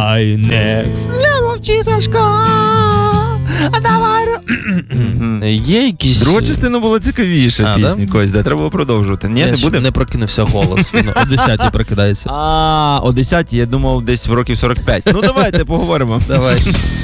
Skynex. Не мовчи, Сашко. А давай... Є якісь... Друга частина була цікавіша пісні, Кость, де треба було продовжувати. Ні, не буде? Не прокинувся голос, він о 10-й прокидається. О 10-й, я думав, десь в років 45. Ну давайте поговоримо. Давай.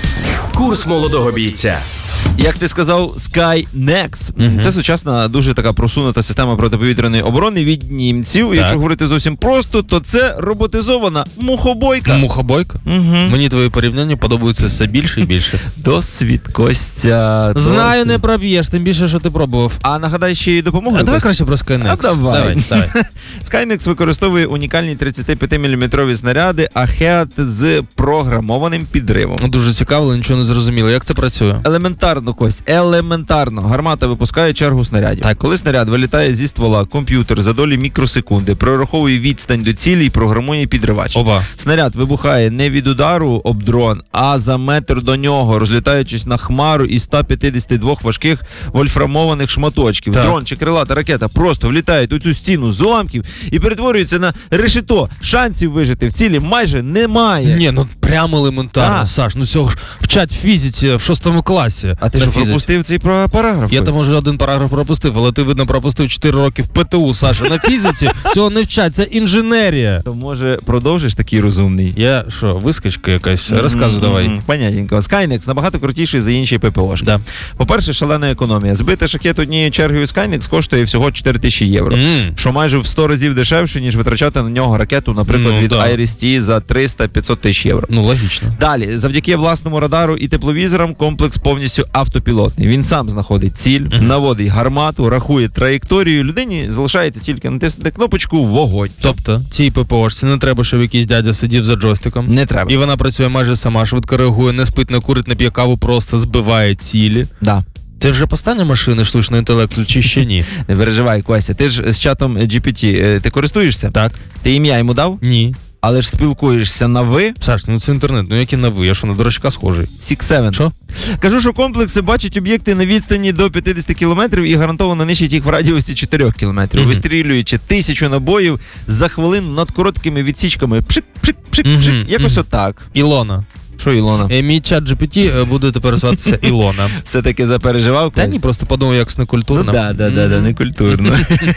Курс молодого бійця. Як ти сказав, Skynex. Це сучасна, дуже така просунута система протиповітряної оборони від німців. Якщо говорити зовсім просто, то це роботизована мухобойка. Мухобойка? Мені твої порівняння подобаються все більше і більше. Досвід, Костя. Знаю, не проб'єш, тим більше, що ти пробував. А нагадай ще й допомогу. А давай краще про Skynex. А давай. Давай. Skynex використовує унікальні 35-мм снаряди АХЕАТ з програмованим підривом. Дуже цікаво, але нічого не зрозуміло. Як це працює? Елементарно, Кость, елементарно. Гармата випускає чергу снарядів. Так. Коли снаряд вилітає зі ствола, комп'ютер за долі мікросекунди прораховує відстань до цілі і програмує підривач. Оба. Снаряд вибухає не від удару об дрон, а за метр до нього, розлітаючись на хмару із 152 важких вольфрамованих шматочків. Так. Дрон чи крилата ракета просто влітають у цю стіну з уламків і перетворюються на решето. Шансів вижити в цілі майже немає. Ні, ну прямо елементарно, Саш. Ну цього ж вчать фізиці в 6 класі. А ти що, пропустив цей параграф? Я там може один параграф пропустив, але ти, видно, пропустив 4 роки в ПТУ, Саша. На фізиці цього не вчать, це інженерія. То може продовжиш такий розумний? Я що, вискочка якась? Розказуй давай. Понятненько. Skynex набагато крутіший за інші ППОшки. Да. По-перше, шалена економія. Збити шахет однією чергою Skynex коштує всього 4000 євро. Що майже в 100 разів дешевше, ніж витрачати на нього ракету, наприклад, від Iris-T за 300-500 тисяч євро. Ну, логічно. Далі, завдяки власному радару і тепловізорам комплекс повністю автопілотний. Він сам знаходить ціль, наводить гармату, рахує траєкторію. Людині залишається тільки натиснути кнопочку «Вогонь». Тобто, цій ППОшці не треба, щоб якийсь дядя сидів за джойстиком. Не треба. І вона працює майже сама, швидко реагує, не спить, не курить, не п'є каву, просто збиває цілі. Да. Це вже постання машини штучного інтелекту чи ще ні? Не переживай, Костя, ти ж з чатом GPT, ти користуєшся? Так. Ти ім'я йому дав? Ні. Але ж спілкуєшся на «ви». Саш, ну це інтернет, ну які на «ви», я що, на дурачка схожий? 6-7. Що? Кажу, що комплекси бачать об'єкти на відстані до 50 кілометрів і гарантовано нищать їх в радіусі 4 кілометрів, вистрілюючи 1000 набоїв за хвилину над короткими відсічками. Пшик-пшик-пшик-пшик. Якось отак. Ілона. Що Ілона? Мій чат GPT буде тепер зватися Ілона. Все-таки запереживав? Та ні, просто подумав, як некультурно. Ну да, некультурно.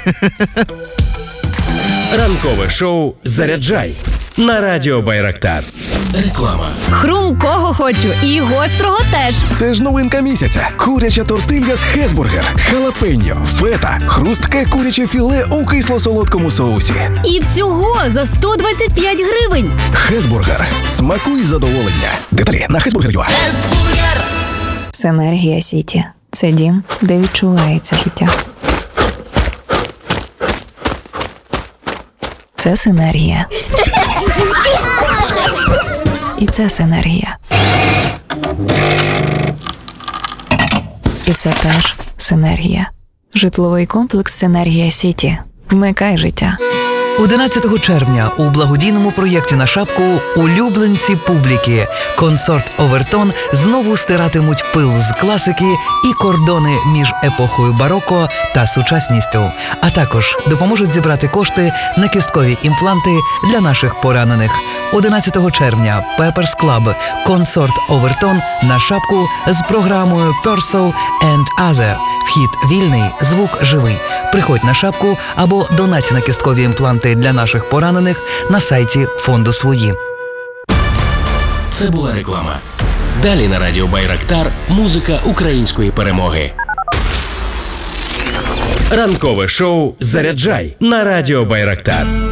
Ранкове шоу «Заряджай» на радіо Байрактар. Реклама. Хрумкого хочу і гострого теж. Це ж новинка місяця. Куряча тортилья з Хесбургер, халапеньо, фета, хрустке куряче філе у кисло-солодкому соусі. І всього за 125 гривень. Хесбургер. Смакуй задоволення. Деталі на Хесбургер.ua. Синергія Сіті. Це дім, де відчувається життя. Це синергія. І це синергія. І це теж синергія. Житловий комплекс «Синергія Сіті». Вмикай життя. 11 червня у благодійному проєкті на шапку улюбленці публіки «Консорт Овертон» знову стиратимуть пил з класики і кордони між епохою бароко та сучасністю, а також допоможуть зібрати кошти на кісткові імпланти для наших поранених. 11 червня Pepper's Club «Консорт Овертон» на шапку з програмою «Purcell and Other». Вхід вільний, звук живий. Приходь на шапку або донать на кісткові імпланти для наших поранених на сайті фонду «Свої». Це була реклама. Далі на радіо Байрактар музика української перемоги. Ранкове шоу «Заряджай» на радіо Байрактар.